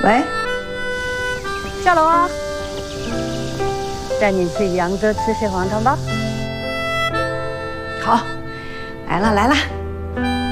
喂， 下楼啊，带你去扬州吃蟹黄汤吧。 好，来了来了。